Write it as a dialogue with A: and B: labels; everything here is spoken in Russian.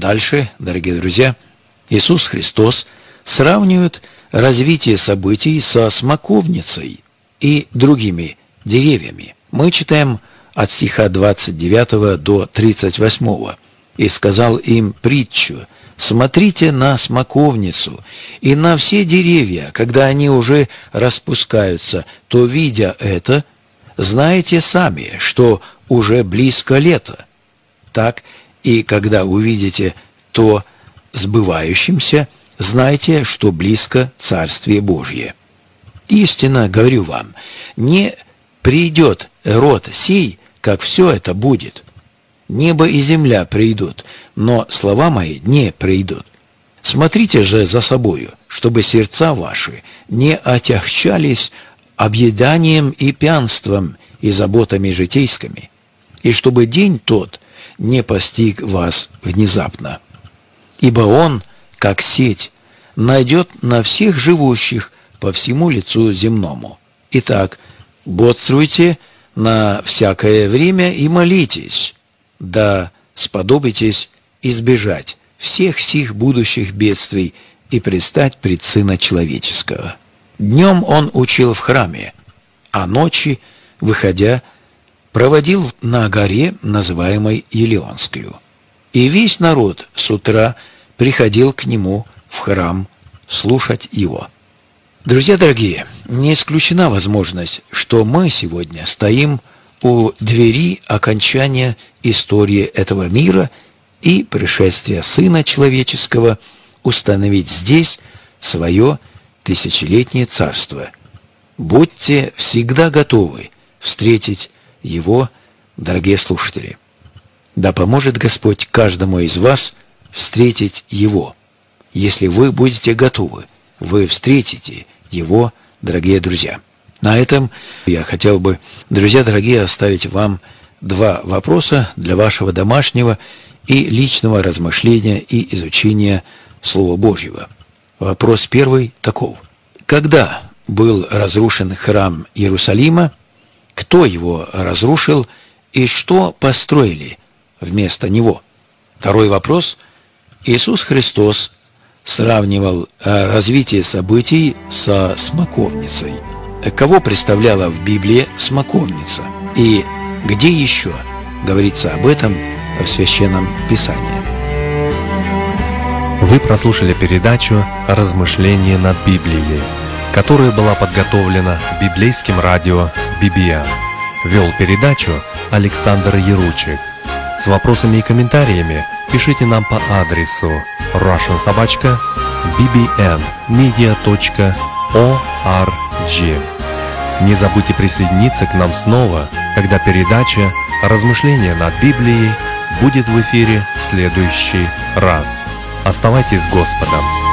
A: Дальше, дорогие друзья, Иисус Христос сравнивает развитие событий со смоковницей и другими деревьями. Мы читаем от стиха 29 до 38. «И сказал им притчу: смотрите на смоковницу и на все деревья, когда они уже распускаются, то, видя это, знаете сами, что уже близко лето. Так и когда увидите то сбывающимся, знайте, что близко Царствие Божье. Истинно говорю вам, не придет род сей, как все это будет. Небо и земля придут, но слова мои не придут. Смотрите же за собою, чтобы сердца ваши не отягчались объеданием и пьянством и заботами житейскими, и чтобы день тот не постиг вас внезапно. Ибо он, как сеть, найдет на всех живущих по всему лицу земному. Итак, бодрствуйте на всякое время и молитесь, да сподобитесь избежать всех сих будущих бедствий и предстать пред Сына Человеческого. Днем он учил в храме, а ночи, выходя, проводил на горе, называемой Елеонскую. И весь народ с утра приходил к нему в храм слушать его». Друзья дорогие, не исключена возможность, что мы сегодня стоим у двери окончания истории этого мира и пришествия Сына Человеческого установить здесь свое тысячелетнее царство. Будьте всегда готовы встретить Его, дорогие слушатели. Да поможет Господь каждому из вас встретить Его. Если вы будете готовы, вы встретите Его, дорогие друзья. На этом я хотел бы, друзья дорогие, оставить вам два вопроса для вашего домашнего и личного размышления и изучения Слова Божьего. Вопрос первый таков. Когда был разрушен храм Иерусалима, кто его разрушил и что построили вместо него? Второй вопрос. Иисус Христос сравнивал развитие событий со смоковницей. Кого представляла в Библии смоковница? И где еще говорится об этом в Священном Писании?
B: Вы прослушали передачу «Размышления над Библией», которая была подготовлена библейским радио BBM. Вел передачу Александр Яручик. С вопросами и комментариями пишите нам по адресу russian@bbmmedia.org. Не забудьте присоединиться к нам снова, когда передача «Размышления над Библией» будет в эфире в следующий раз. Оставайтесь с Господом!